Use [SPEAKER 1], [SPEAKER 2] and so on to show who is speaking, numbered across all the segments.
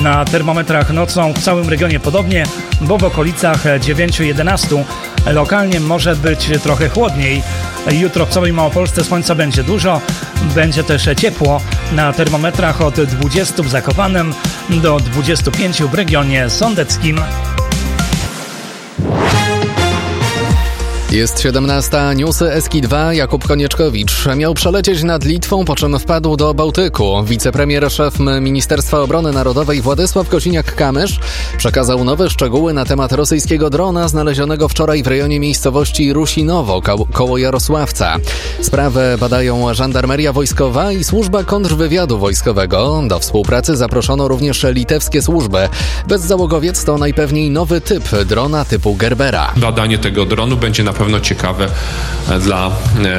[SPEAKER 1] Na termometrach nocą w całym regionie podobnie, bo w okolicach 9-11 lokalnie może być trochę chłodniej. Jutro w całej Małopolsce słońca będzie dużo, będzie też ciepło. Na termometrach od 20 w Zakopanem do 25 w regionie sądeckim.
[SPEAKER 2] Jest 17. Newsy Eski 2. Jakub Konieczkowicz miał przelecieć nad Litwą, po czym wpadł do Bałtyku. Wicepremier, szef Ministerstwa Obrony Narodowej Władysław Kosiniak-Kamysz przekazał nowe szczegóły na temat rosyjskiego drona znalezionego wczoraj w rejonie miejscowości Rusinowo koło Jarosławca. Sprawę badają Żandarmeria Wojskowa i Służba Kontrwywiadu Wojskowego. Do współpracy zaproszono również litewskie służby. Bezzałogowiec to najpewniej nowy typ drona typu Gerbera.
[SPEAKER 3] Badanie tego dronu będzie na pewno ciekawe dla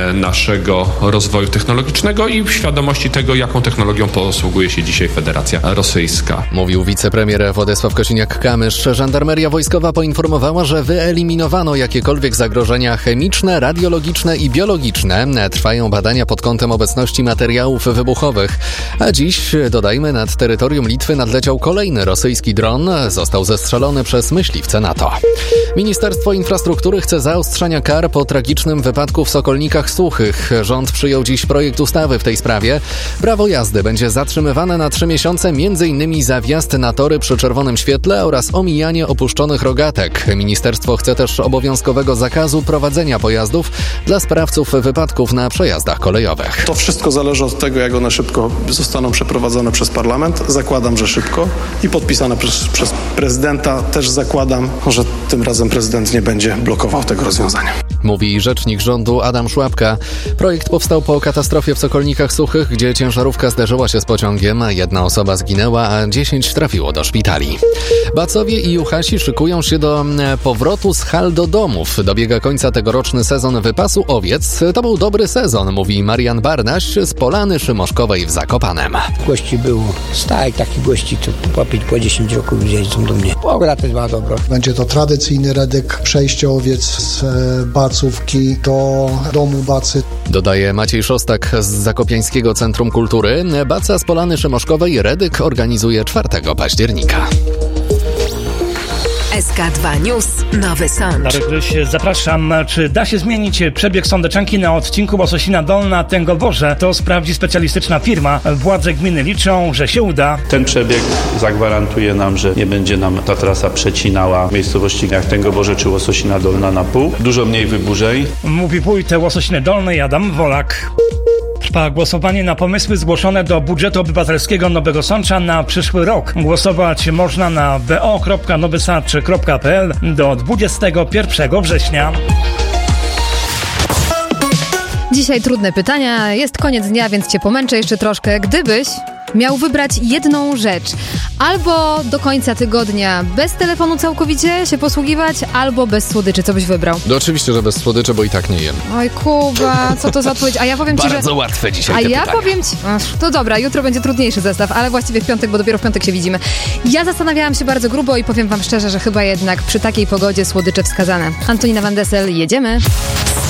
[SPEAKER 3] naszego rozwoju technologicznego i świadomości tego, jaką technologią posługuje się dzisiaj Federacja Rosyjska.
[SPEAKER 2] Mówił wicepremier Władysław Kosiniak-Kamysz. Żandarmeria Wojskowa poinformowała, że wyeliminowano jakiekolwiek zagrożenia chemiczne, radiologiczne i biologiczne. Trwają badania pod kątem obecności materiałów wybuchowych. A dziś, dodajmy, nad terytorium Litwy nadleciał kolejny rosyjski dron. Został zestrzelony przez myśliwce NATO. Ministerstwo Infrastruktury chce zaostrzenia kar po tragicznym wypadku w Sokolnikach Suchych. Rząd przyjął dziś projekt ustawy w tej sprawie. Prawo jazdy będzie zatrzymywane na 3 miesiące, m.in. za wjazd na tory przy czerwonym świetle oraz omijanie opuszczonych rogatek. Ministerstwo chce też obowiązkowego zakazu prowadzenia pojazdów dla sprawców wypadków na przejazdach kolejowych.
[SPEAKER 4] To wszystko zależy od tego, jak one szybko zostaną przeprowadzone przez parlament. Zakładam, że szybko i podpisane przez prezydenta. Też zakładam, że tym razem prezydent nie będzie blokował tego rozwiązania.
[SPEAKER 2] Mówi rzecznik rządu Adam Szłapka. Projekt powstał po katastrofie w Sokolnikach Suchych, gdzie ciężarówka zderzyła się z pociągiem. 1 osoba zginęła, a 10 trafiło do szpitali. Bacowie i Juchasi szykują się do powrotu z hal do domów. Dobiega końca tegoroczny sezon wypasu owiec. To był dobry sezon, mówi Marian Barnaś z Polany Szymoszkowej w Zakopanem.
[SPEAKER 5] Gości było stajek takich gości, co po 5, po 10 roku jeżdżą do mnie. Pogoda też była dobra.
[SPEAKER 6] Będzie to tradycyjny rynek, przejście owiec z Bacówki do domu Bacy.
[SPEAKER 2] Dodaje Maciej Szostak z Zakopiańskiego Centrum Kultury. Baca z Polany Szymoszkowej Redyk organizuje 4 października.
[SPEAKER 7] SK2 News. Nowy Sącz.
[SPEAKER 1] Darek Ryś, zapraszam. Czy da się zmienić przebieg sądeczanki na odcinku Łososina Dolna - Tęgoborze? To sprawdzi specjalistyczna firma. Władze gminy liczą, że się uda.
[SPEAKER 8] Ten przebieg zagwarantuje nam, że nie będzie nam ta trasa przecinała miejscowości jak Tęgoborze czy Łososina Dolna na pół. Dużo mniej wyburzeń.
[SPEAKER 1] Mówi wójt Łososiny Dolnej Adam Wolak. Trwa głosowanie na pomysły zgłoszone do budżetu obywatelskiego Nowego Sącza na przyszły rok. Głosować można na bo.nowysącz.pl do 21 września.
[SPEAKER 9] Dzisiaj trudne pytania. Jest koniec dnia, więc cię pomęczę jeszcze troszkę. Gdybyś miał wybrać jedną rzecz, albo do końca tygodnia bez telefonu całkowicie się posługiwać, albo bez słodyczy, co byś wybrał?
[SPEAKER 2] No oczywiście, że bez słodyczy, bo i tak nie jem.
[SPEAKER 9] Oj Kuba, co to za odpowiedź? A ja powiem ci,
[SPEAKER 2] Bardzo łatwe dzisiaj
[SPEAKER 9] A
[SPEAKER 2] te
[SPEAKER 9] ja
[SPEAKER 2] pytania.
[SPEAKER 9] powiem ci... To dobra, jutro będzie trudniejszy zestaw, ale właściwie w piątek, bo dopiero w piątek się widzimy. Ja zastanawiałam się bardzo grubo i powiem wam szczerze, że chyba jednak przy takiej pogodzie słodycze wskazane. Antonina Van Dessel, jedziemy.